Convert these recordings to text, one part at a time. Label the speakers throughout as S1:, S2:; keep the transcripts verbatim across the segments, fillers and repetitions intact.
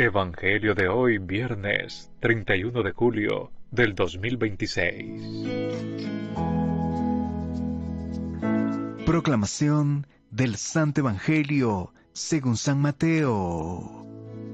S1: Evangelio de hoy, viernes treinta y uno de julio del dos mil veintiséis.
S2: Proclamación del Santo Evangelio según San Mateo.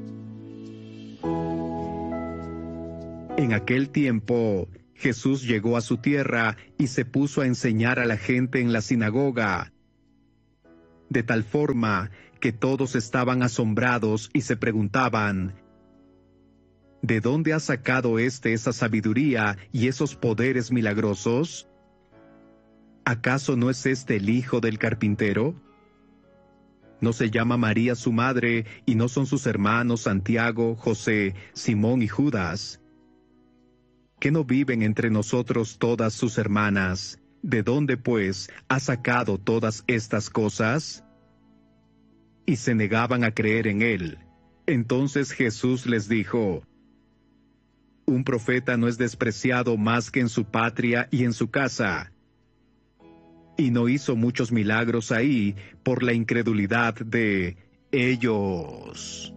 S2: En aquel tiempo, Jesús llegó a su tierra y se puso a enseñar a la gente en la sinagoga, de tal forma que todos estaban asombrados y se preguntaban: ¿de dónde ha sacado éste esa sabiduría y esos poderes milagrosos? ¿Acaso no es este el hijo del carpintero? ¿No se llama María su madre, y no son sus hermanos Santiago, José, Simón y Judas? ¿Que no viven entre nosotros todas sus hermanas? ¿De dónde, pues, ha sacado todas estas cosas? Y se negaban a creer en él. Entonces Jesús les dijo: un profeta no es despreciado más que en su patria y en su casa. Y no hizo muchos milagros ahí por la incredulidad de ellos.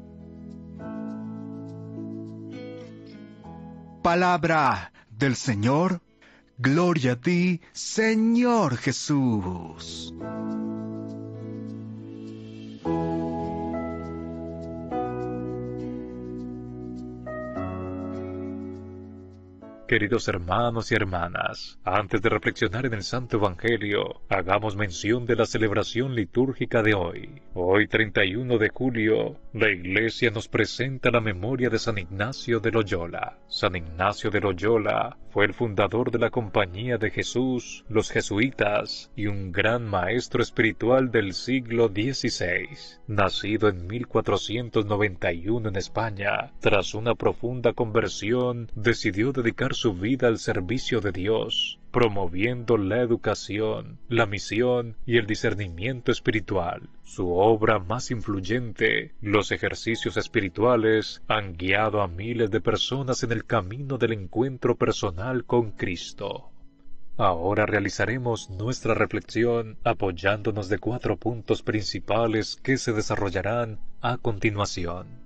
S2: Palabra del Señor. Gloria a ti, Señor Jesús.
S1: Queridos hermanos y hermanas, antes de reflexionar en el Santo Evangelio, hagamos mención de la celebración litúrgica de hoy. Hoy, treinta y uno de julio, la Iglesia nos presenta la memoria de San Ignacio de Loyola. San Ignacio de Loyola fue el fundador de la Compañía de Jesús, los jesuitas, y un gran maestro espiritual del siglo dieciséis. Nacido en mil cuatrocientos noventa y uno en España, tras una profunda conversión, decidió dedicar su vida al servicio de Dios, promoviendo la educación, la misión y el discernimiento espiritual. Su obra más influyente, los ejercicios espirituales, han guiado a miles de personas en el camino del encuentro personal con Cristo. Ahora realizaremos nuestra reflexión apoyándonos de cuatro puntos principales que se desarrollarán a continuación.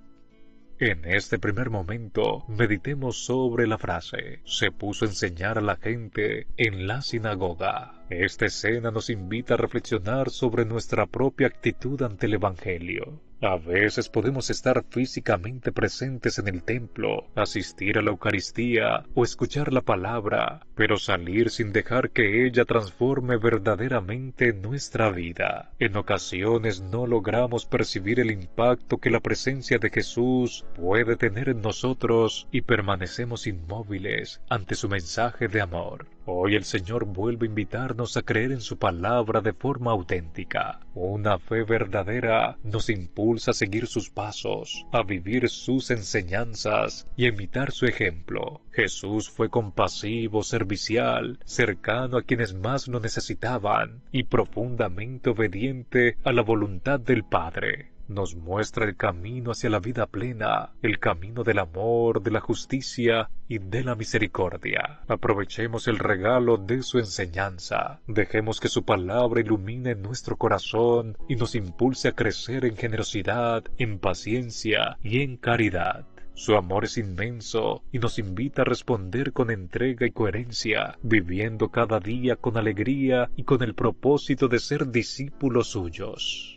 S1: En este primer momento, meditemos sobre la frase: se puso a enseñar a la gente en la sinagoga. Esta escena nos invita a reflexionar sobre nuestra propia actitud ante el Evangelio. A veces podemos estar físicamente presentes en el templo, asistir a la Eucaristía o escuchar la palabra, pero salir sin dejar que ella transforme verdaderamente nuestra vida. En ocasiones no logramos percibir el impacto que la presencia de Jesús puede tener en nosotros y permanecemos inmóviles ante su mensaje de amor. Hoy el Señor vuelve a invitarnos a creer en su palabra de forma auténtica. Una fe verdadera nos impulsa a seguir sus pasos, a vivir sus enseñanzas y a imitar su ejemplo. Jesús fue compasivo, servicial, cercano a quienes más lo necesitaban y profundamente obediente a la voluntad del Padre. Nos muestra el camino hacia la vida plena, el camino del amor, de la justicia y de la misericordia. Aprovechemos el regalo de su enseñanza. Dejemos que su palabra ilumine nuestro corazón y nos impulse a crecer en generosidad, en paciencia y en caridad. Su amor es inmenso y nos invita a responder con entrega y coherencia, viviendo cada día con alegría y con el propósito de ser discípulos suyos.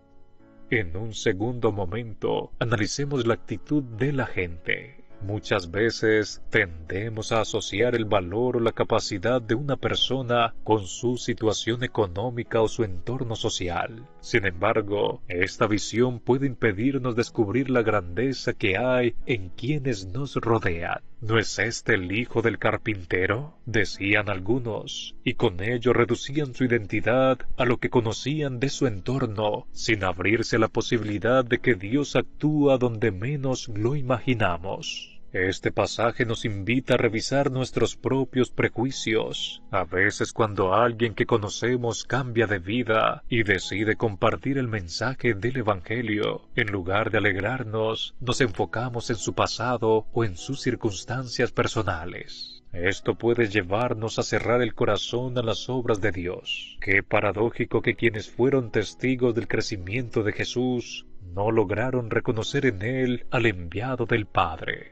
S1: En un segundo momento, analicemos la actitud de la gente. Muchas veces tendemos a asociar el valor o la capacidad de una persona con su situación económica o su entorno social. Sin embargo, esta visión puede impedirnos descubrir la grandeza que hay en quienes nos rodean. ¿No es este el hijo del carpintero?, decían algunos, y con ello reducían su identidad a lo que conocían de su entorno, sin abrirse a la posibilidad de que Dios actúa donde menos lo imaginamos. Este pasaje nos invita a revisar nuestros propios prejuicios. A veces cuando alguien que conocemos cambia de vida y decide compartir el mensaje del Evangelio, en lugar de alegrarnos, nos enfocamos en su pasado o en sus circunstancias personales. Esto puede llevarnos a cerrar el corazón a las obras de Dios. Qué paradójico que quienes fueron testigos del crecimiento de Jesús no lograron reconocer en él al enviado del Padre.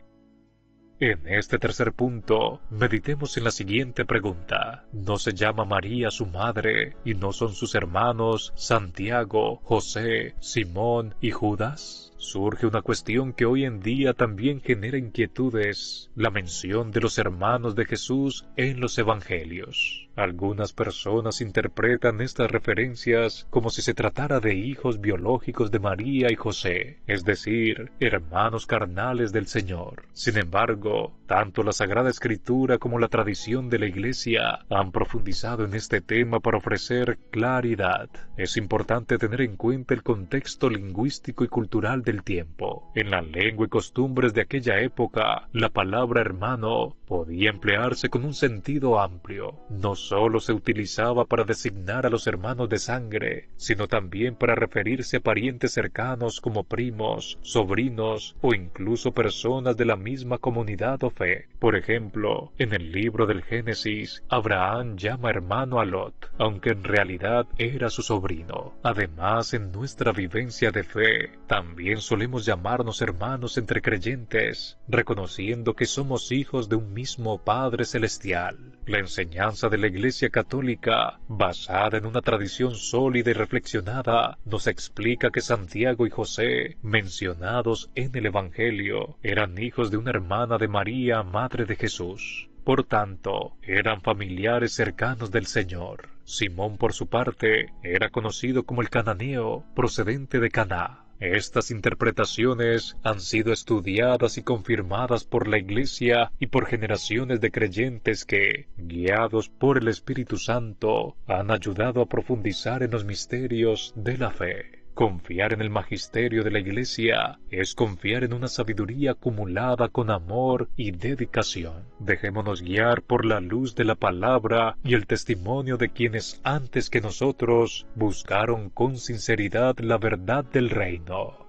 S1: En este tercer punto, meditemos en la siguiente pregunta. ¿No se llama María su madre y no son sus hermanos Santiago, José, Simón y Judas? Surge una cuestión que hoy en día también genera inquietudes: la mención de los hermanos de Jesús en los evangelios. Algunas personas interpretan estas referencias como si se tratara de hijos biológicos de María y José, es decir, hermanos carnales del Señor. Sin embargo, tanto la Sagrada Escritura como la tradición de la Iglesia han profundizado en este tema para ofrecer claridad. Es importante tener en cuenta el contexto lingüístico y cultural del tiempo. En la lengua y costumbres de aquella época, la palabra hermano podía emplearse con un sentido amplio. No solo se utilizaba para designar a los hermanos de sangre, sino también para referirse a parientes cercanos como primos, sobrinos o incluso personas de la misma comunidad o fe. Por ejemplo, en el libro del Génesis, Abraham llama hermano a Lot, aunque en realidad era su sobrino. Además, en nuestra vivencia de fe, también solemos llamarnos hermanos entre creyentes, reconociendo que somos hijos de un mismo Padre Celestial. La enseñanza de la Iglesia Católica, basada en una tradición sólida y reflexionada, nos explica que Santiago y José, mencionados en el Evangelio, eran hijos de una hermana de María, madre de Jesús. Por tanto, eran familiares cercanos del Señor. Simón, por su parte, era conocido como el cananeo, procedente de Caná. Estas interpretaciones han sido estudiadas y confirmadas por la Iglesia y por generaciones de creyentes que, guiados por el Espíritu Santo, han ayudado a profundizar en los misterios de la fe. Confiar en el magisterio de la Iglesia es confiar en una sabiduría acumulada con amor y dedicación. Dejémonos guiar por la luz de la palabra y el testimonio de quienes antes que nosotros buscaron con sinceridad la verdad del reino.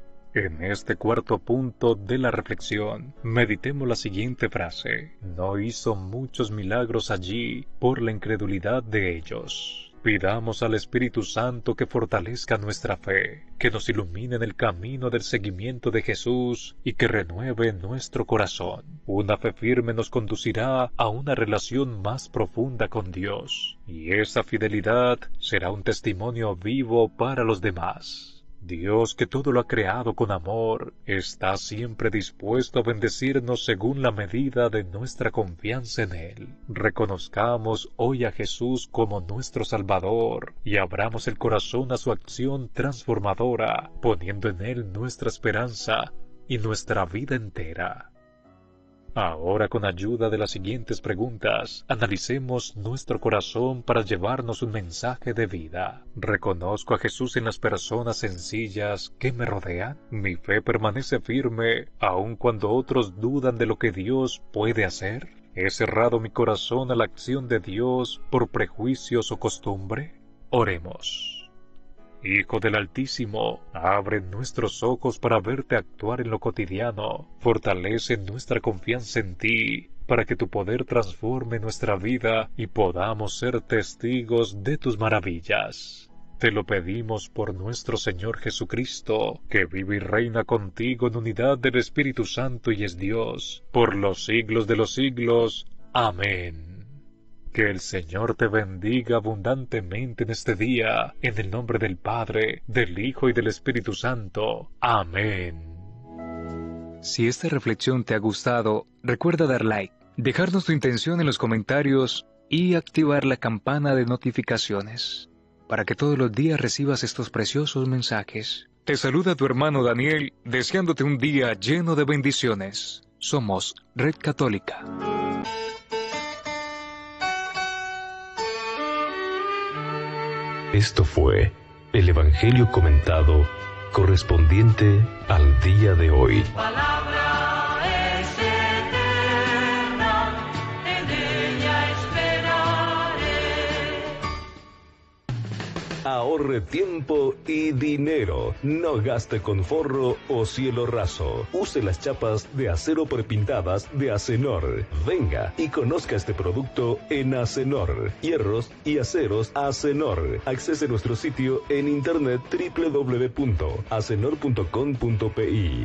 S1: En este cuarto punto de la reflexión, meditemos la siguiente frase: no hizo muchos milagros allí por la incredulidad de ellos. Pidamos al Espíritu Santo que fortalezca nuestra fe, que nos ilumine en el camino del seguimiento de Jesús y que renueve nuestro corazón. Una fe firme nos conducirá a una relación más profunda con Dios, y esa fidelidad será un testimonio vivo para los demás. Dios, que todo lo ha creado con amor, está siempre dispuesto a bendecirnos según la medida de nuestra confianza en Él. Reconozcamos hoy a Jesús como nuestro Salvador y abramos el corazón a su acción transformadora, poniendo en Él nuestra esperanza y nuestra vida entera. Ahora, con ayuda de las siguientes preguntas, analicemos nuestro corazón para llevarnos un mensaje de vida. ¿Reconozco a Jesús en las personas sencillas que me rodean? ¿Mi fe permanece firme aun cuando otros dudan de lo que Dios puede hacer? ¿He cerrado mi corazón a la acción de Dios por prejuicios o costumbre? Oremos. Hijo del Altísimo, abre nuestros ojos para verte actuar en lo cotidiano. Fortalece nuestra confianza en ti, para que tu poder transforme nuestra vida y podamos ser testigos de tus maravillas. Te lo pedimos por nuestro Señor Jesucristo, que vive y reina contigo en unidad del Espíritu Santo y es Dios, por los siglos de los siglos. Amén. Que el Señor te bendiga abundantemente en este día, en el nombre del Padre, del Hijo y del Espíritu Santo. Amén.
S3: Si esta reflexión te ha gustado, recuerda dar like, dejarnos tu intención en los comentarios y activar la campana de notificaciones, para que todos los días recibas estos preciosos mensajes. Te saluda tu hermano Daniel, deseándote un día lleno de bendiciones. Somos Red Católica.
S4: Esto fue el Evangelio comentado correspondiente al día de hoy.
S5: Palabra es eterna, en ella esperaré.
S4: Ahorre tiempo y dinero. No gaste con forro o cielo raso. Use las chapas de acero prepintadas de Acenor. Venga y conozca este producto en Acenor. Hierros y aceros Acenor. Accese a nuestro sitio en internet doble u doble u doble u punto acenor punto com punto pi.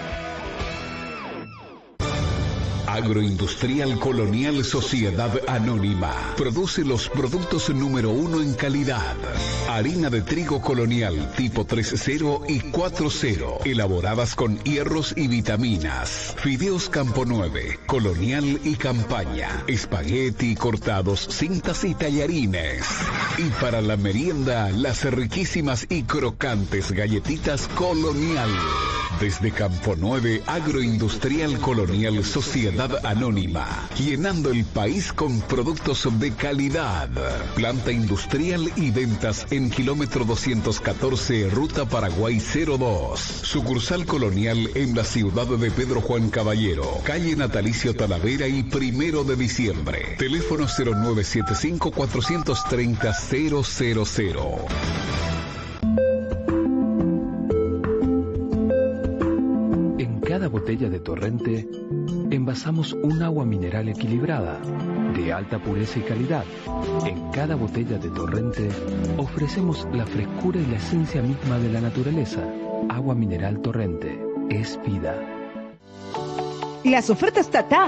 S6: Agroindustrial Colonial Sociedad Anónima produce los productos número uno en calidad. Harina de trigo colonial tipo tres cero y cuatro cero, elaboradas con hierros y vitaminas. Fideos Campo nueve, colonial y campaña. Espagueti cortados, cintas y tallarines. Y para la merienda, las riquísimas y crocantes galletitas colonial. Desde Campo nueve, Agroindustrial Colonial Sociedad Anónima, llenando el país con productos de calidad. Planta industrial y ventas en kilómetro doscientos catorce, Ruta Paraguay cero dos. Sucursal colonial en la ciudad de Pedro Juan Caballero, calle Natalicio Talavera y primero de diciembre. Teléfono cero nueve siete cinco, cuatro tres cero, cero cero cero.
S3: Cada botella de Torrente envasamos un agua mineral equilibrada, de alta pureza y calidad. En cada botella de Torrente ofrecemos la frescura y la esencia misma de la naturaleza. Agua mineral Torrente es vida.
S7: Las ofertas Tata